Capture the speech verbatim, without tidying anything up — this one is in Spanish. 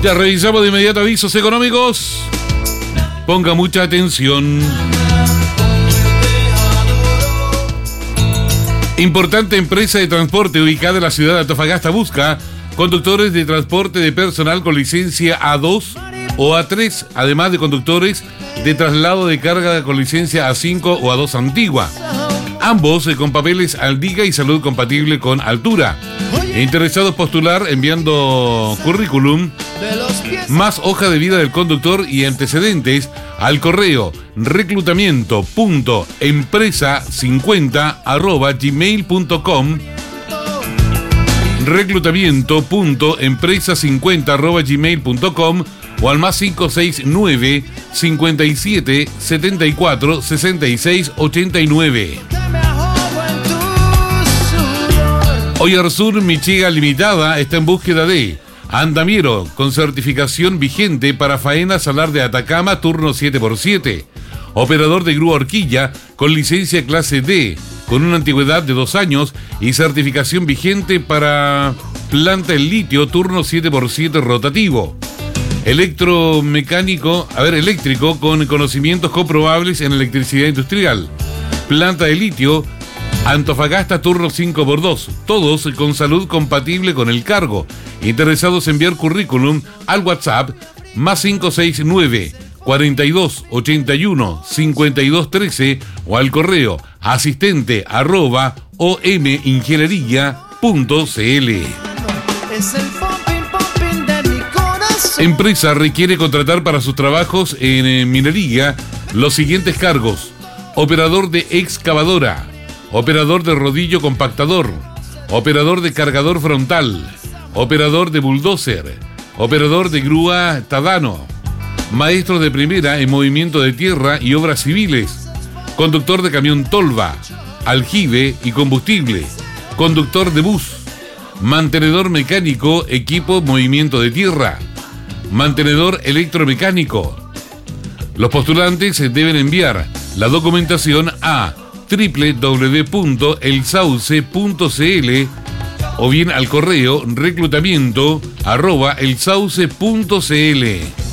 Ya revisamos de inmediato avisos económicos. Ponga mucha atención. Importante empresa de transporte ubicada en la ciudad de Antofagasta busca conductores de transporte de personal con licencia A dos o A tres, además de conductores de traslado de carga con licencia A cinco o A dos antigua. Ambos eh, con papeles al día y salud compatible con altura. Interesados postular enviando currículum más hoja de vida del conductor y antecedentes al correo reclutamiento punto empresa cincuenta arroba gmail punto com reclutamiento punto empresa cincuenta arroba gmail punto com o al más cinco seis nueve, cincuenta y siete, setenta y cuatro, sesenta y seis, ochenta y nueve. Oyarzún Michiga Limitada está en búsqueda de andamiero con certificación vigente para faena salar de Atacama, turno siete por siete. Operador de grúa horquilla con licencia clase D, con una antigüedad de dos años y certificación vigente para planta en litio, turno siete por siete rotativo. Electromecánico, a ver, eléctrico con conocimientos comprobables en electricidad industrial. Planta de litio, Antofagasta, turno cinco por dos. Todos con salud compatible con el cargo. Interesados en enviar currículum al WhatsApp más cinco seis nueve, cuarenta y dos, ochenta y uno, cincuenta y dos trece o al correo asistente arroba omingeniería punto cl. Empresa requiere contratar para sus trabajos en eh, minería los siguientes cargos: operador de excavadora, operador de rodillo compactador, operador de cargador frontal, operador de bulldozer, operador de grúa Tadano, maestro de primera en movimiento de tierra y obras civiles, conductor de camión tolva, aljibe y combustible, conductor de bus, mantenedor mecánico, equipo movimiento de tierra, mantenedor electromecánico. Los postulantes deben enviar la documentación a doble u doble u doble u punto el sauce punto cl o bien al correo reclutamiento arroba el sauce punto cl.